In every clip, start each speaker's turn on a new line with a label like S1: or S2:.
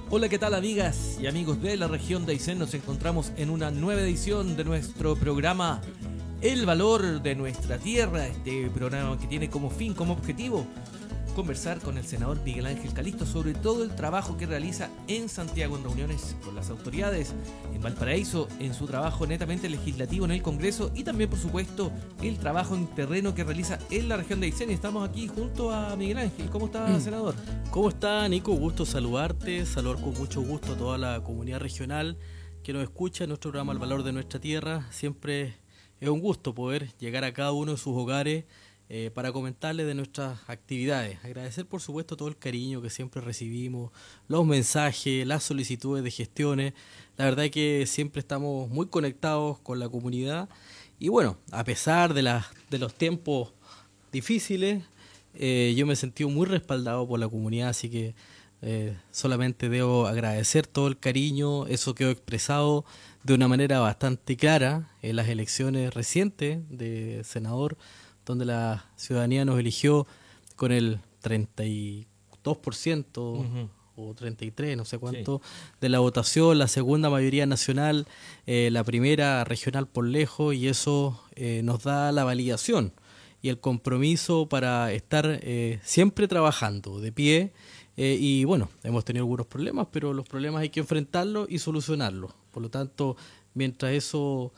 S1: Hola, ¿qué tal amigas y amigos de la región de Aysén? Nos encontramos en una nueva edición de nuestro programa El Valor de Nuestra Tierra. Este programa que tiene como fin, como objetivo, conversar con el senador Miguel Ángel Calisto sobre todo el trabajo que realiza en Santiago en reuniones con las autoridades, en Valparaíso, en su trabajo netamente legislativo en el Congreso y también, por supuesto, el trabajo en terreno que realiza en la región de Aysén. Y estamos aquí junto a Miguel Ángel. ¿Cómo está, senador?
S2: ¿Cómo está, Nico? Gusto saludarte, saludar con mucho gusto a toda la comunidad regional que nos escucha en nuestro programa El Valor de Nuestra Tierra. Siempre es un gusto poder llegar a cada uno de sus hogares para comentarles de nuestras actividades. Agradecer, por supuesto, todo el cariño que siempre recibimos, los mensajes, las solicitudes de gestiones. La verdad es que siempre estamos muy conectados con la comunidad y bueno, a pesar de los tiempos difíciles, yo me he sentido muy respaldado por la comunidad, así que solamente debo agradecer todo el cariño. Eso quedó expresado de una manera bastante clara en las elecciones recientes de senador, donde la ciudadanía nos eligió con el 32% o 33%, no sé cuánto, sí, de la votación, la segunda mayoría nacional, la primera regional por lejos, y eso nos da la validación y el compromiso para estar siempre trabajando de pie. Y bueno, hemos tenido algunos problemas, pero los problemas hay que enfrentarlos y solucionarlos. Por lo tanto, mientras eso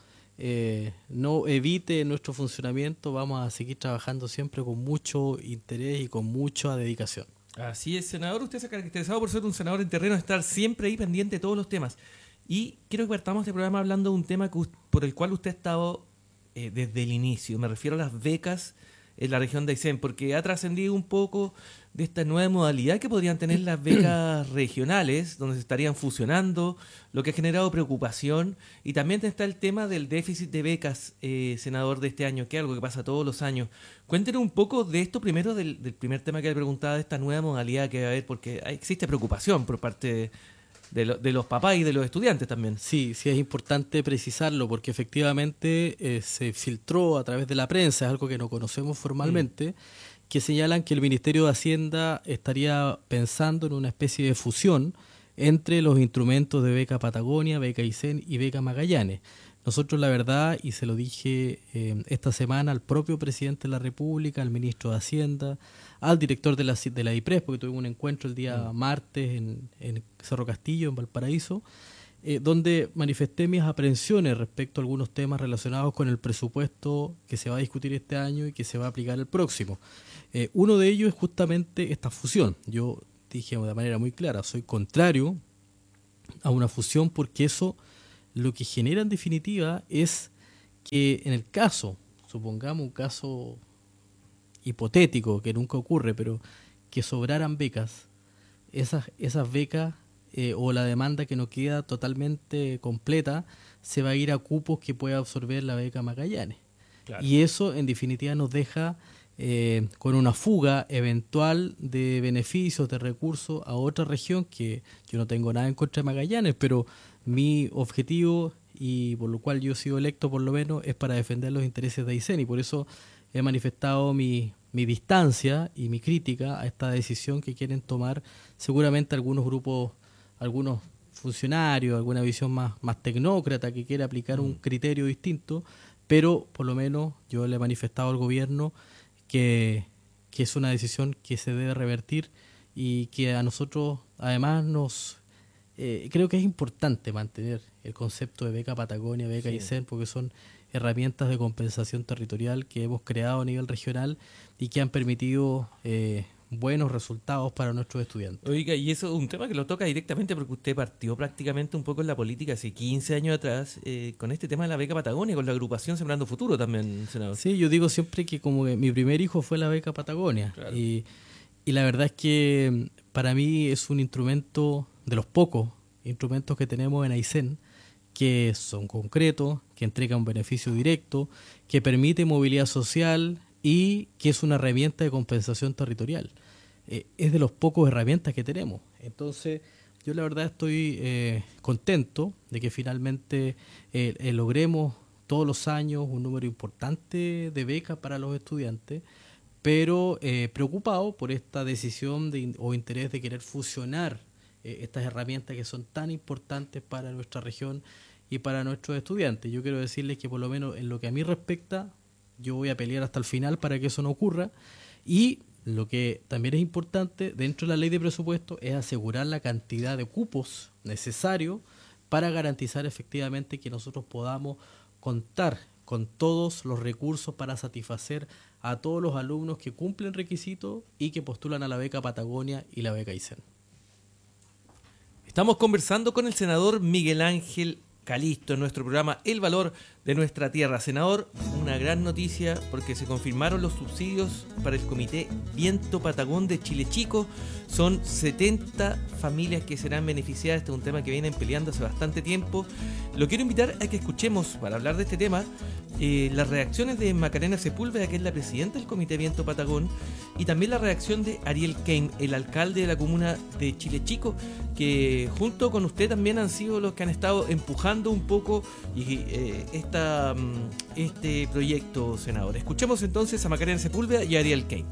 S2: no evite nuestro funcionamiento, vamos a seguir trabajando siempre con mucho interés y con mucha dedicación.
S1: Así es, senador. Usted se ha caracterizado por ser un senador en terreno, estar siempre ahí pendiente de todos los temas. Y quiero que partamos este programa hablando de un tema por el cual usted ha estado desde el inicio. Me refiero a las becas en la región de Aysén, porque ha trascendido un poco de esta nueva modalidad que podrían tener las becas regionales, donde se estarían fusionando, lo que ha generado preocupación. Y también está el tema del déficit de becas, senador, de este año, que es algo que pasa todos los años. Cuéntenos un poco de esto primero, del primer tema que le preguntaba, de esta nueva modalidad que va a haber, porque existe preocupación por parte de los papás y de los estudiantes también.
S2: Sí, sí es importante precisarlo porque efectivamente se filtró a través de la prensa, es algo que no conocemos formalmente, que señalan que el Ministerio de Hacienda estaría pensando en una especie de fusión entre los instrumentos de Beca Patagonia, Beca Aysén y Beca Magallanes. Nosotros, la verdad, y se lo dije esta semana al propio presidente de la República, al ministro de Hacienda, al director de la IPRES, porque tuvimos un encuentro el día martes en Cerro Castillo, en Valparaíso, donde manifesté mis aprehensiones respecto a algunos temas relacionados con el presupuesto que se va a discutir este año y que se va a aplicar el próximo. Uno de ellos es justamente esta fusión. Yo dije de manera muy clara, soy contrario a una fusión porque eso lo que genera en definitiva es que en el caso, supongamos un caso hipotético que nunca ocurre, pero que sobraran becas, esas becas o la demanda que no queda totalmente completa se va a ir a cupos que pueda absorber la beca Magallanes. Claro. Y eso en definitiva nos deja con una fuga eventual de beneficios, de recursos a otra región, que yo no tengo nada en contra de Magallanes, pero mi objetivo, y por lo cual yo he sido electo por lo menos, es para defender los intereses de Aysén, y por eso he manifestado mi distancia y mi crítica a esta decisión que quieren tomar seguramente algunos grupos, algunos funcionarios, alguna visión más tecnócrata que quiere aplicar un criterio distinto, pero por lo menos yo le he manifestado al gobierno que es una decisión que se debe revertir y que a nosotros además creo que es importante mantener el concepto de beca Patagonia, beca Aysén, porque son herramientas de compensación territorial que hemos creado a nivel regional y que han permitido buenos resultados para nuestros estudiantes.
S1: Oiga, y eso es un tema que lo toca directamente porque usted partió prácticamente un poco en la política hace 15 años atrás con este tema de la beca Patagonia, con la agrupación Sembrando Futuro también, senador.
S2: Sí, yo digo siempre que como que mi primer hijo fue la beca Patagonia. Claro. Y la verdad es que para mí es un instrumento de los pocos instrumentos que tenemos en Aysén, que son concretos, que entregan un beneficio directo, que permite movilidad social y que es una herramienta de compensación territorial. Es de los pocos herramientas que tenemos. Entonces, yo la verdad estoy contento de que finalmente logremos todos los años un número importante de becas para los estudiantes, pero preocupado por esta decisión o interés de querer fusionar estas herramientas que son tan importantes para nuestra región y para nuestros estudiantes. Yo quiero decirles que por lo menos en lo que a mí respecta, yo voy a pelear hasta el final para que eso no ocurra, y lo que también es importante dentro de la ley de presupuesto es asegurar la cantidad de cupos necesarios para garantizar efectivamente que nosotros podamos contar con todos los recursos para satisfacer a todos los alumnos que cumplen requisitos y que postulan a la beca Patagonia y la beca Aysén.
S1: Estamos conversando con el senador Miguel Ángel Calisto en nuestro programa El Valor de Nuestra Tierra. Senador, una gran noticia porque se confirmaron los subsidios para el Comité Viento Patagón de Chile Chico. Son 70 familias que serán beneficiadas. Este es un tema que vienen peleando hace bastante tiempo. Lo quiero invitar a que escuchemos, para hablar de este tema, las reacciones de Macarena Sepúlveda, que es la presidenta del Comité Viento Patagón, y también la reacción de Ariel Keim, el alcalde de la comuna de Chile Chico, que junto con usted también han sido los que han estado empujando un poco este proyecto, senador. Escuchemos entonces a Macarena Sepúlveda y a Ariel Keim.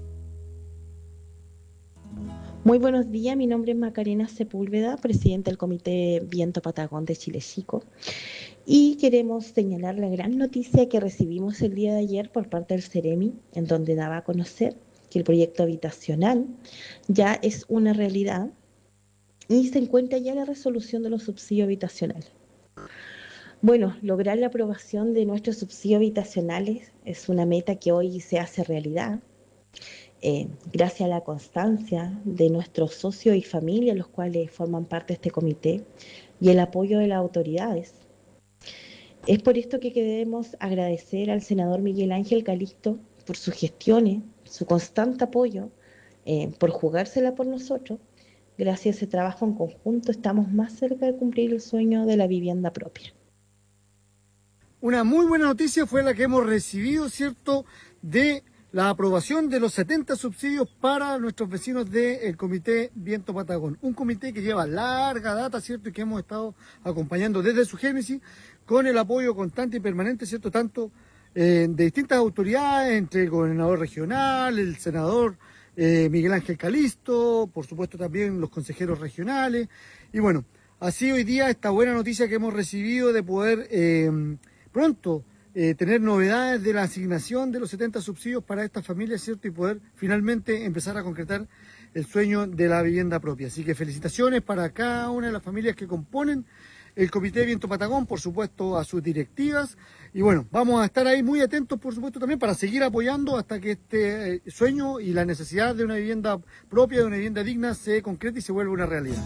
S3: Muy buenos días, mi nombre es Macarena Sepúlveda, presidenta del Comité Viento Patagón de Chile Chico, y queremos señalar la gran noticia que recibimos el día de ayer por parte del Ceremi, en donde daba a conocer que el proyecto habitacional ya es una realidad y se encuentra ya la resolución de los subsidios habitacionales. Bueno, lograr la aprobación de nuestros subsidios habitacionales es una meta que hoy se hace realidad. Gracias a la constancia de nuestros socios y familias, los cuales forman parte de este comité, y el apoyo de las autoridades. Es por esto que queremos agradecer al senador Miguel Ángel Calisto por sus gestiones, su constante apoyo, por jugársela por nosotros. Gracias a ese trabajo en conjunto estamos más cerca de cumplir el sueño de la vivienda propia.
S4: Una muy buena noticia fue la que hemos recibido, ¿cierto?, de la aprobación de los 70 subsidios para nuestros vecinos del Comité Viento Patagón. Un comité que lleva larga data, ¿cierto?, y que hemos estado acompañando desde su génesis con el apoyo constante y permanente, ¿cierto?, tanto de distintas autoridades, entre el gobernador regional, el senador Miguel Ángel Calisto, por supuesto también los consejeros regionales. Y bueno, así hoy día esta buena noticia que hemos recibido de poder pronto tener novedades de la asignación de los 70 subsidios para estas familias, ¿cierto?, y poder finalmente empezar a concretar el sueño de la vivienda propia. Así que felicitaciones para cada una de las familias que componen el Comité Viento Patagón, por supuesto a sus directivas, y bueno, vamos a estar ahí muy atentos, por supuesto, también para seguir apoyando hasta que este sueño y la necesidad de una vivienda propia, de una vivienda digna, se concrete y se vuelva una realidad.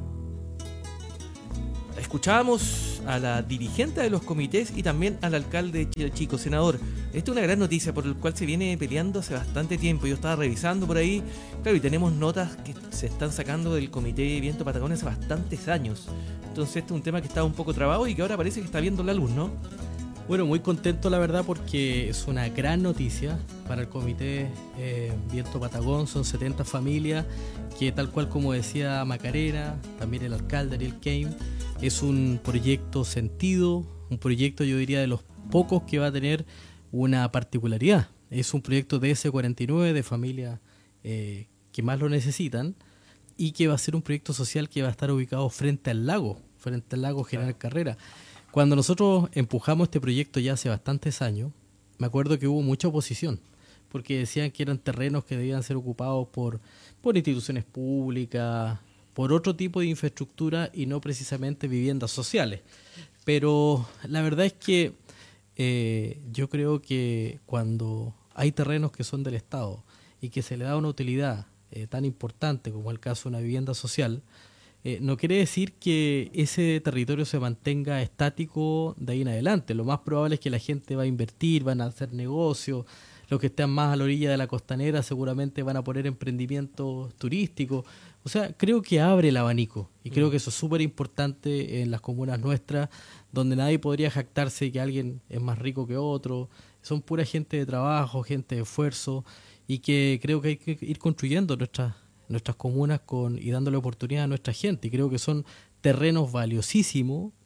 S1: Escuchábamos a la dirigente de los comités y también al alcalde de Chile Chico. Senador, esta es una gran noticia por la cual se viene peleando hace bastante tiempo. Yo estaba revisando por ahí, claro, y tenemos notas que se están sacando del Comité Viento Patagón hace bastantes años. Entonces este es un tema que estaba un poco trabado y que ahora parece que está viendo la luz, ¿no?
S2: Bueno, muy contento la verdad porque es una gran noticia para el Comité Viento Patagón. Son 70 familias que, tal cual como decía Macarena, también el alcalde Ariel Keim, es un proyecto sentido, un proyecto, yo diría, de los pocos que va a tener una particularidad. Es un proyecto de S49, de familias que más lo necesitan, y que va a ser un proyecto social que va a estar ubicado frente al lago General Carrera. Cuando nosotros empujamos este proyecto ya hace bastantes años, me acuerdo que hubo mucha oposición, porque decían que eran terrenos que debían ser ocupados por instituciones públicas, por otro tipo de infraestructura y no precisamente viviendas sociales. Pero la verdad es que yo creo que cuando hay terrenos que son del Estado y que se le da una utilidad tan importante como el caso de una vivienda social, no quiere decir que ese territorio se mantenga estático de ahí en adelante. Lo más probable es que la gente va a invertir, van a hacer negocios. Los que estén más a la orilla de la costanera seguramente van a poner emprendimientos turísticos. O sea, creo que abre el abanico y creo que eso es súper importante en las comunas nuestras, donde nadie podría jactarse que alguien es más rico que otro. Son pura gente de trabajo, gente de esfuerzo, y que creo que hay que ir construyendo nuestras comunas y dándole oportunidad a nuestra gente. Y creo que son terrenos valiosísimos,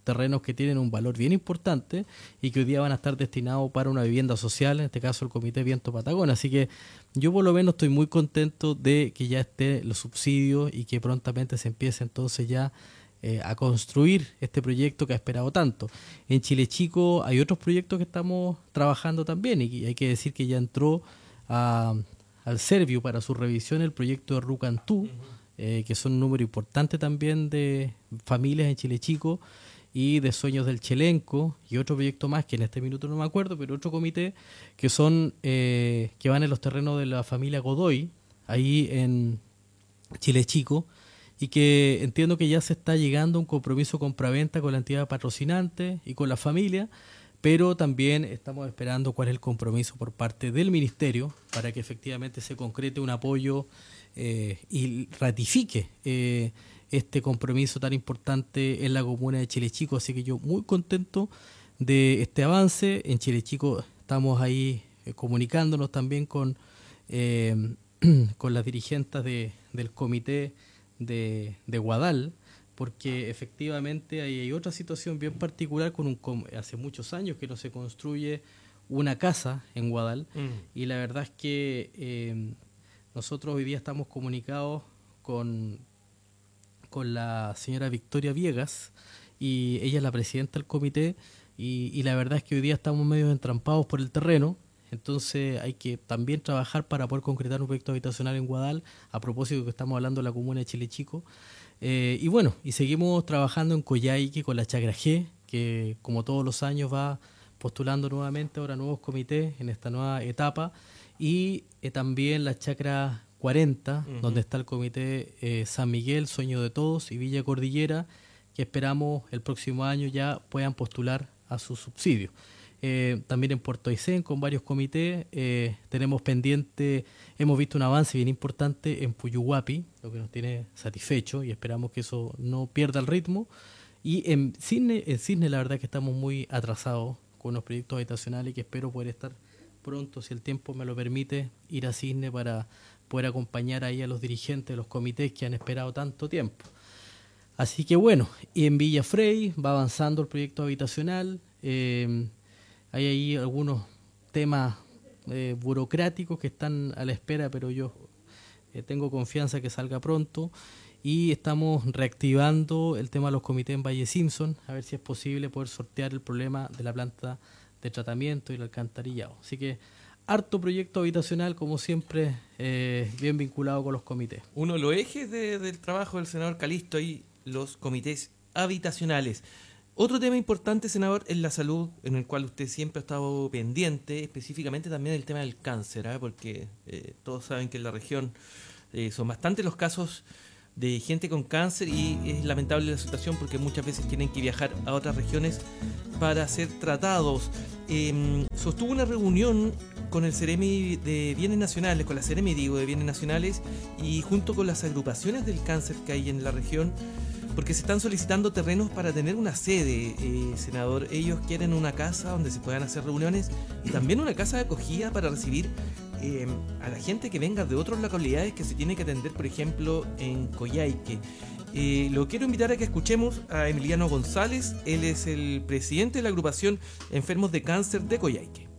S2: terrenos que tienen un valor bien importante y que hoy día van a estar destinados para una vivienda social, en este caso el Comité Viento Patagón. Así que yo por lo menos estoy muy contento de que ya estén los subsidios y que prontamente se empiece entonces ya a construir este proyecto que ha esperado tanto. En Chile Chico hay otros proyectos que estamos trabajando también y hay que decir que ya entró al Servio para su revisión el proyecto de Rucantú, que son un número importante también de familias en Chile Chico y de Sueños del Chelenco y otro proyecto más que en este minuto no me acuerdo, pero otro comité que son que van en los terrenos de la familia Godoy, ahí en Chile Chico, y que entiendo que ya se está llegando a un compromiso compraventa con la entidad patrocinante y con la familia, pero también estamos esperando cuál es el compromiso por parte del Ministerio para que efectivamente se concrete un apoyo y ratifique este compromiso tan importante en la comuna de Chile Chico. Así que yo muy contento de este avance. En Chile Chico estamos ahí comunicándonos también con las dirigentes del comité de Guadal, porque efectivamente hay otra situación bien particular hace muchos años que no se construye una casa en Guadal y la verdad es que nosotros hoy día estamos comunicados con la señora Victoria Viegas y ella es la presidenta del comité y la verdad es que hoy día estamos medio entrampados por el terreno. Entonces hay que también trabajar para poder concretar un proyecto habitacional en Guadal, a propósito de que estamos hablando de la comuna de Chile Chico. Y bueno, y seguimos trabajando en Coyhaique con la Chacra G, que como todos los años va postulando nuevamente ahora nuevos comités en esta nueva etapa. Y también la Chacra 40, donde está el comité San Miguel, Sueño de Todos y Villa Cordillera, que esperamos el próximo año ya puedan postular a su subsidio. También en Puerto Aysén con varios comités tenemos pendiente, hemos visto un avance bien importante en Puyuhuapi, lo que nos tiene satisfecho y esperamos que eso no pierda el ritmo. Y en Cisne la verdad que estamos muy atrasados con los proyectos habitacionales y que espero poder estar pronto, si el tiempo me lo permite, ir a Cisne para poder acompañar ahí a los dirigentes de los comités que han esperado tanto tiempo. Así que bueno, y en Villa Frey va avanzando el proyecto habitacional. Hay ahí algunos temas burocráticos que están a la espera, pero yo tengo confianza que salga pronto. Y estamos reactivando el tema de los comités en Valle Simpson, a ver si es posible poder sortear el problema de la planta de tratamiento y el alcantarillado. Así que harto proyecto habitacional, como siempre, bien vinculado con los comités.
S1: Uno de los ejes del trabajo del senador Calisto y los comités habitacionales. Otro tema importante, senador, es la salud, en el cual usted siempre ha estado pendiente, específicamente también el tema del cáncer, porque todos saben que en la región son bastantes los casos de gente con cáncer y es lamentable la situación porque muchas veces tienen que viajar a otras regiones para ser tratados. Sostuvo una reunión con el Ceremi de Bienes Nacionales, con la Ceremi de Bienes Nacionales y junto con las agrupaciones del cáncer que hay en la región, porque se están solicitando terrenos para tener una sede, senador. Ellos quieren una casa donde se puedan hacer reuniones y también una casa de acogida para recibir a la gente que venga de otras localidades que se tiene que atender, por ejemplo, en Coyhaique. Lo quiero invitar a que escuchemos a Emiliano González. Él es el presidente de la agrupación Enfermos de Cáncer de Coyhaique.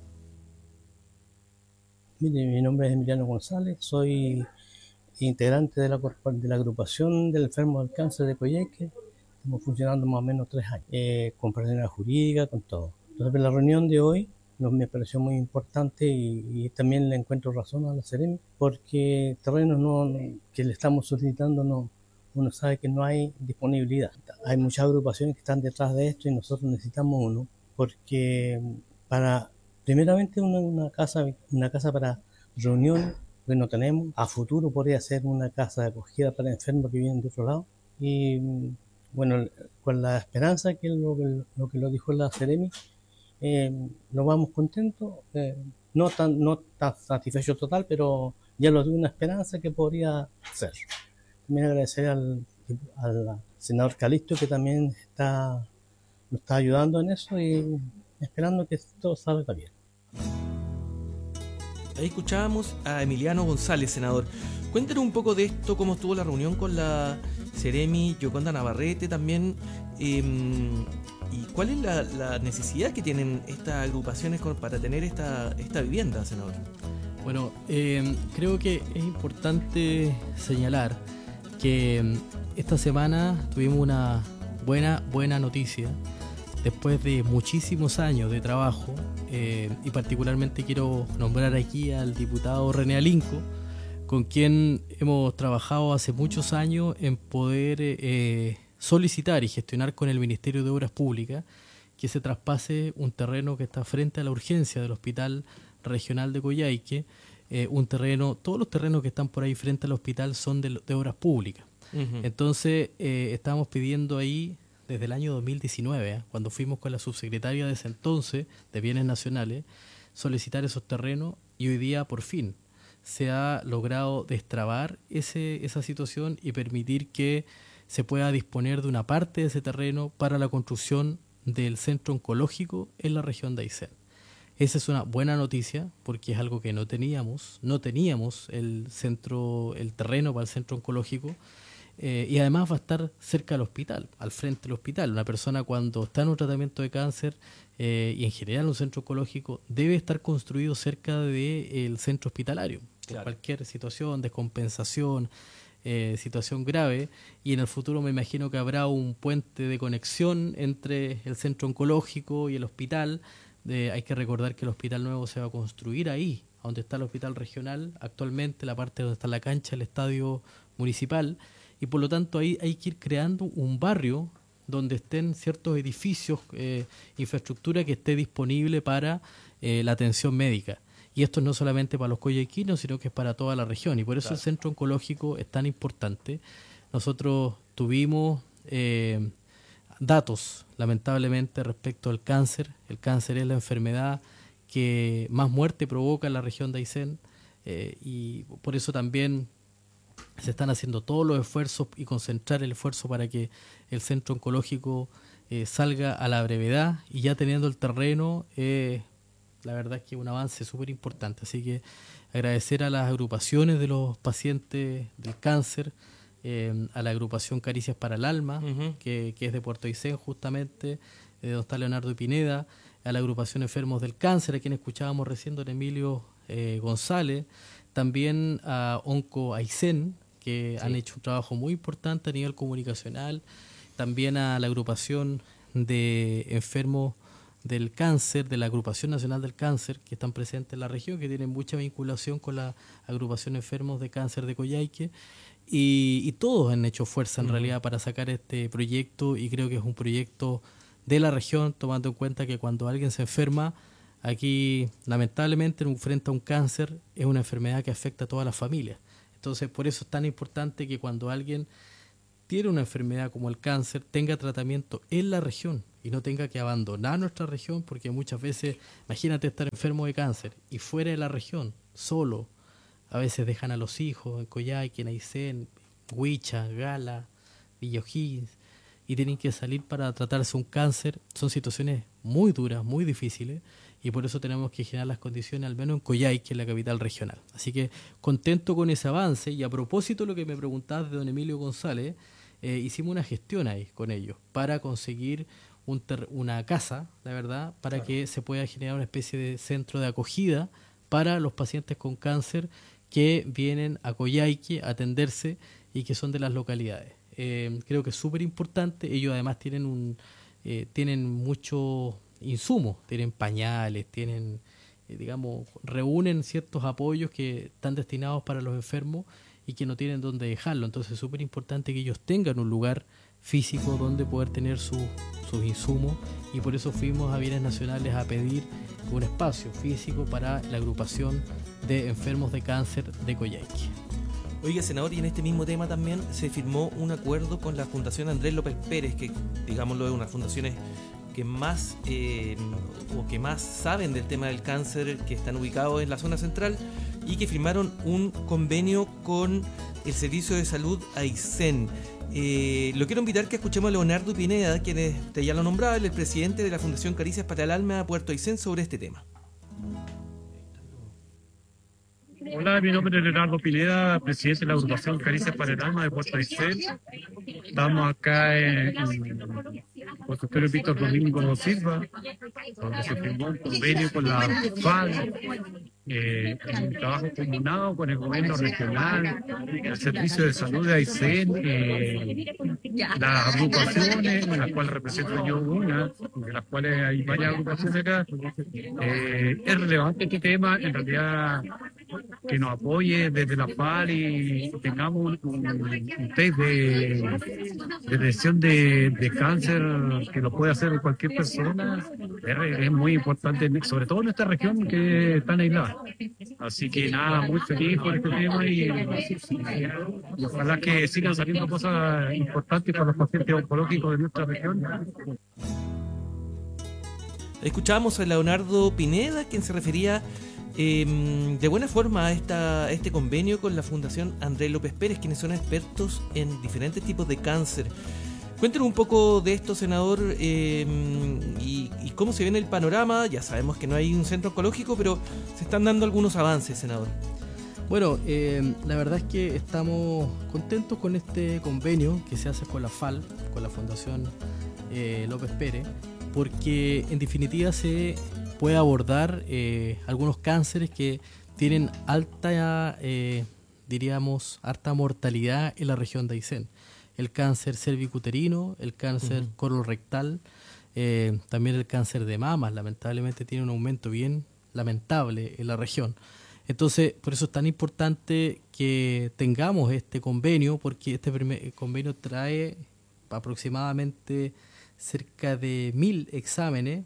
S5: Mire, mi nombre es Emiliano González, soy integrante de la agrupación del enfermo del cáncer de Coyhaique. Estamos funcionando más o menos 3 años, con personalidad jurídica, con todo. Entonces, la reunión de hoy me pareció muy importante y también le encuentro razón a la Ceremi, porque terrenos que le estamos solicitando uno sabe que no hay disponibilidad. Hay muchas agrupaciones que están detrás de esto y nosotros necesitamos uno, porque primeramente una casa para reuniones que no tenemos. A futuro podría ser una casa de acogida para enfermos que vienen de otro lado. Y bueno, con la esperanza que lo que dijo la Ceremi, nos vamos contentos, no tan satisfechos total, pero ya lo de una esperanza que podría ser. También agradecer al senador Calisto, que también nos está ayudando en eso y esperando que todo salga bien.
S1: Ahí escuchábamos a Emiliano González, senador. Cuéntenos un poco de esto, cómo estuvo la reunión con la Seremi Yoconda Navarrete también, y cuál es la necesidad que tienen estas agrupaciones para tener esta vivienda, senador.
S2: Bueno, creo que es importante señalar que esta semana tuvimos una buena noticia. Después de muchísimos años de trabajo, y particularmente quiero nombrar aquí al diputado René Alinco, con quien hemos trabajado hace muchos años en poder solicitar y gestionar con el Ministerio de Obras Públicas que se traspase un terreno que está frente a la urgencia del Hospital Regional de Coyhaique. Un terreno, todos los terrenos que están por ahí frente al hospital son de Obras Públicas. Uh-huh. Entonces, estábamos pidiendo ahí desde el año 2019, cuando fuimos con la subsecretaria de ese entonces, de Bienes Nacionales, solicitar esos terrenos, y hoy día, por fin, se ha logrado destrabar esa situación y permitir que se pueda disponer de una parte de ese terreno para la construcción del centro oncológico en la región de Aysén. Esa es una buena noticia, porque es algo que no teníamos el terreno para el centro oncológico. Y además va a estar cerca del hospital, al frente del hospital. Una persona cuando está en un tratamiento de cáncer y en general un centro oncológico debe estar construido cerca del centro hospitalario. Claro. Por cualquier situación, descompensación, situación grave, y en el futuro me imagino que habrá un puente de conexión entre el centro oncológico y el hospital. Hay que recordar que el hospital nuevo se va a construir ahí, donde está el hospital regional, actualmente la parte donde está la cancha, el estadio municipal. Y por lo tanto ahí hay que ir creando un barrio donde estén ciertos edificios, infraestructura que esté disponible para la atención médica. Y esto no solamente para los coyhaiquinos, sino que es para toda la región. Y por eso el centro oncológico es tan importante. Nosotros tuvimos datos, lamentablemente, respecto al cáncer. El cáncer es la enfermedad que más muerte provoca en la región de Aysén. Y por eso también se están haciendo todos los esfuerzos y concentrar el esfuerzo para que el centro oncológico salga a la brevedad, y ya teniendo el terreno, la verdad es que es un avance súper importante. Así que agradecer a las agrupaciones de los pacientes del cáncer, a la agrupación Caricias para el Alma, uh-huh, que es de Puerto Aysén justamente, donde está Leonardo Pineda, a la agrupación Enfermos del Cáncer, a quien escuchábamos recién, don Emilio González, también a Onco Aysén, que sí han hecho un trabajo muy importante a nivel comunicacional, también a la agrupación de enfermos del cáncer, de la Agrupación Nacional del Cáncer, que están presentes en la región, que tienen mucha vinculación con la agrupación Enfermos de Cáncer de Coyhaique, y todos han hecho fuerza en realidad para sacar este proyecto, y creo que es un proyecto de la región, tomando en cuenta que cuando alguien se enferma, aquí lamentablemente frente a un cáncer, es una enfermedad que afecta a toda la familia. Entonces por eso es tan importante que cuando alguien tiene una enfermedad como el cáncer, tenga tratamiento en la región y no tenga que abandonar nuestra región, porque muchas veces, imagínate estar enfermo de cáncer y fuera de la región, solo. A veces dejan a los hijos en Coyhaique, en Aysén, Huicha, Gala, Villa O'Higgins, y tienen que salir para tratarse un cáncer. Son situaciones muy duras, muy difíciles, y por eso tenemos que generar las condiciones, al menos en Coyhaique, en la capital regional. Así que contento con ese avance. Y a propósito de lo que me preguntabas de don Emilio González, hicimos una gestión ahí con ellos para conseguir una casa, la verdad, para que se pueda generar una especie de centro de acogida para los pacientes con cáncer que vienen a Coyhaique a atenderse y que son de las localidades. Creo que es súper importante. Ellos además tienen muchos insumos, tienen pañales, tienen, reúnen ciertos apoyos que están destinados para los enfermos y que no tienen dónde dejarlo. Entonces es súper importante que ellos tengan un lugar físico donde poder tener sus insumos, y por eso fuimos a Bienes Nacionales a pedir un espacio físico para la agrupación de enfermos de cáncer de Coyhaique.
S1: Oiga, senador, y en este mismo tema también se firmó un acuerdo con la Fundación Andrés López Pérez, que digámoslo es una de las fundaciones que más que más saben del tema del cáncer, que están ubicados en la zona central, y que firmaron un convenio con el Servicio de Salud Aysén. Lo quiero invitar que escuchemos a Leonardo Pineda, quien ya lo nombraba, el presidente de la Fundación Caricias para el Alma Puerto Aysén, sobre este tema.
S6: Hola, mi nombre es Leonardo Pineda, presidente de la agrupación Caricias para el Alma de Puerto Aysén. Estamos acá en Consultorio Víctor Domingo Silva, donde se firmó un convenio con la FAL, un trabajo comunado con el gobierno regional, el Servicio de Salud de Aysén, las agrupaciones, en las cuales represento yo una, de las cuales hay varias agrupaciones acá. Es relevante este tema, en realidad, que nos apoye desde la FAL y tengamos un test de detección de cáncer que lo puede hacer cualquier persona, es muy importante, sobre todo en esta región que es tan aislada. Así que nada, muy feliz por este tema y ojalá que sigan saliendo cosas importantes para los pacientes oncológicos de nuestra región.
S1: Escuchábamos a Leonardo Pineda, quien se refería de buena forma a este convenio con la Fundación Andrés López Pérez, quienes son expertos en diferentes tipos de cáncer. Cuéntenos un poco de esto, senador, y cómo se viene el panorama. Ya sabemos que no hay un centro oncológico, pero se están dando algunos avances, senador.
S2: Bueno, la verdad es que estamos contentos con este convenio que se hace con la FAL, con la Fundación López Pérez, porque en definitiva se puede abordar algunos cánceres que tienen alta mortalidad en la región de Aysén. El cáncer cervicuterino, el cáncer colorectal, también el cáncer de mamas, lamentablemente tiene un aumento bien lamentable en la región. Entonces, por eso es tan importante que tengamos este convenio, porque este convenio trae aproximadamente cerca de 1.000 exámenes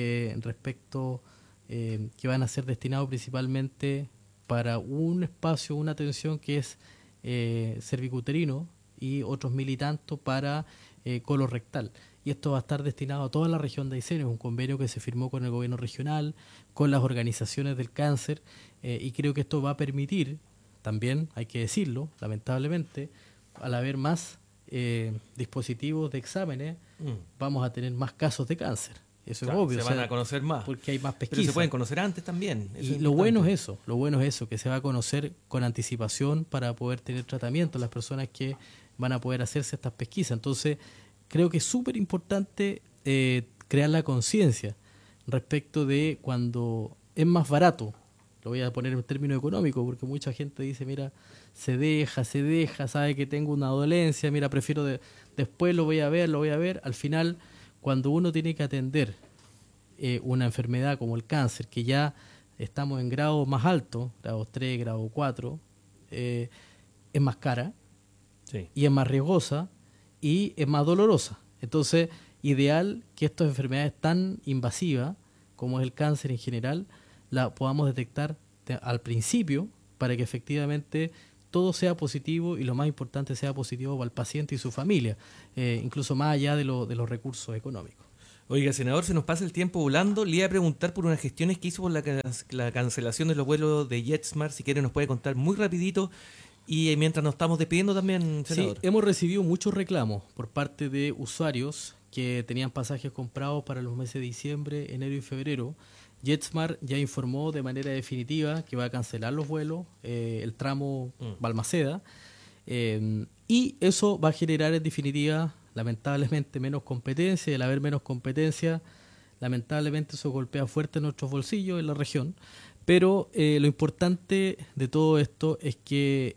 S2: respecto que van a ser destinados principalmente para un espacio, una atención que es cervicuterino y otros 1.000 y tantos para colorectal. Y esto va a estar destinado a toda la región de Aysén. Es un convenio que se firmó con el gobierno regional, con las organizaciones del cáncer, y creo que esto va a permitir, también hay que decirlo, lamentablemente, al haber más dispositivos de exámenes, vamos a tener más casos de cáncer. Eso
S1: Claro,
S2: es obvio.
S1: Se van a conocer más.
S2: Porque hay más pesquisas.
S1: Pero se pueden conocer antes también.
S2: Y lo bueno es eso, que se va a conocer con anticipación para poder tener tratamiento las personas que van a poder hacerse estas pesquisas. Entonces, creo que es súper importante crear la conciencia respecto de cuando es más barato. Lo voy a poner en términos económicos, porque mucha gente dice, mira, se deja, sabe que tengo una dolencia, mira, prefiero después lo voy a ver. Al final, cuando uno tiene que atender una enfermedad como el cáncer, que ya estamos en grados más altos, grado 3, grado 4, es más cara,
S1: Sí.
S2: y es más riesgosa y es más dolorosa. Entonces, ideal que estas enfermedades tan invasivas como es el cáncer en general, la podamos detectar al principio para que efectivamente todo sea positivo y lo más importante sea positivo para el paciente y su familia, incluso más allá de los recursos económicos.
S1: Oiga, senador, se nos pasa el tiempo volando. Le iba a preguntar por unas gestiones que hizo por la cancelación de los vuelos de JetSmart. Si quiere nos puede contar muy rapidito. Y mientras nos estamos despidiendo también, senador.
S2: Sí, hemos recibido muchos reclamos por parte de usuarios que tenían pasajes comprados para los meses de diciembre, enero y febrero. JetSmart ya informó de manera definitiva que va a cancelar los vuelos, el tramo Balmaceda, y eso va a generar en definitiva, lamentablemente, menos competencia, y al haber menos competencia, lamentablemente eso golpea fuerte en nuestros bolsillos en la región. Pero lo importante de todo esto es que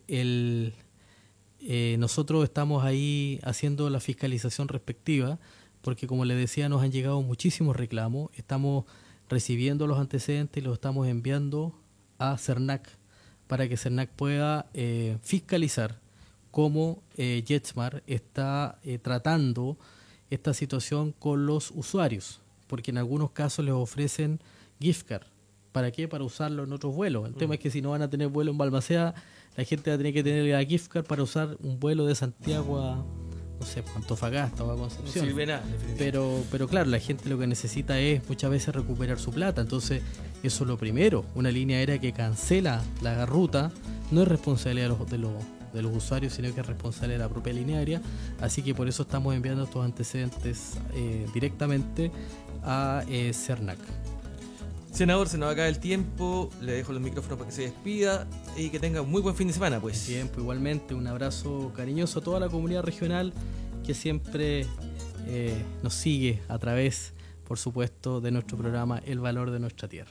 S2: nosotros estamos ahí haciendo la fiscalización respectiva, porque como les decía, nos han llegado muchísimos reclamos, estamos recibiendo los antecedentes y los estamos enviando a CERNAC para que CERNAC pueda fiscalizar cómo JetSmart está tratando esta situación con los usuarios, porque en algunos casos les ofrecen gift card. ¿Para qué? Para usarlo en otros vuelos. El tema es que si no van a tener vuelo en Balmaceda, la gente va a tener que tener la gift card para usar un vuelo de Santiago a, no sé, Antofagasta o a Concepción.
S1: No sirve nada,
S2: pero claro, la gente lo que necesita es muchas veces recuperar su plata. Entonces, eso es lo primero. Una línea aérea que cancela la ruta no es responsabilidad de los usuarios, sino que es responsabilidad de la propia línea aérea. Así que por eso estamos enviando estos antecedentes directamente a CERNAC.
S1: Senador, se nos acaba el tiempo, le dejo los micrófonos para que se despida y que tenga un muy buen fin de semana, pues.
S2: Tiempo, igualmente, un abrazo cariñoso a toda la comunidad regional que siempre nos sigue a través, por supuesto, de nuestro programa El Valor de Nuestra Tierra.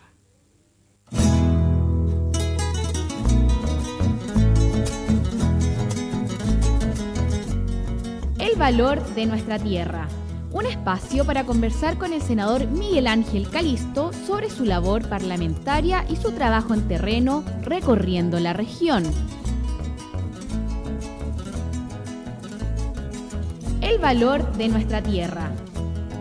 S7: El Valor de Nuestra Tierra. Un espacio para conversar con el senador Miguel Ángel Calisto sobre su labor parlamentaria y su trabajo en terreno recorriendo la región. El Valor de Nuestra Tierra.